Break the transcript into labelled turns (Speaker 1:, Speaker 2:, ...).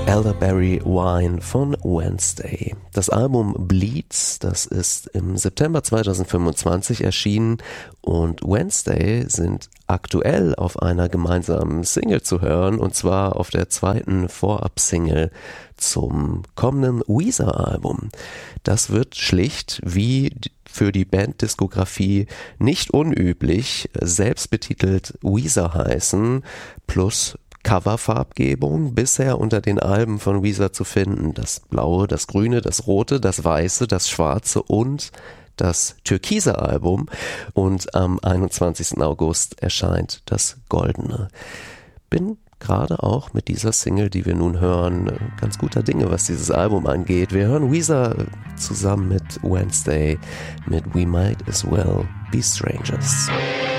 Speaker 1: Elderberry Wine von Wednesday. Das Album Bleeds, das ist im September 2025 erschienen und Wednesday sind aktuell auf einer gemeinsamen Single zu hören, und zwar auf der zweiten Vorab-Single zum kommenden Weezer-Album. Das wird schlicht wie für die Banddiskografie nicht unüblich selbstbetitelt Weezer heißen, plus Coverfarbgebung bisher unter den Alben von Weezer zu finden. Das Blaue, das Grüne, das Rote, das Weiße, das Schwarze und das türkise Album. Und am 21. August erscheint das Goldene. Bin gerade auch mit dieser Single, die wir nun hören, ganz guter Dinge, was dieses Album angeht. Wir hören Weezer zusammen mit Wednesday mit We Might As Well Be Strangers.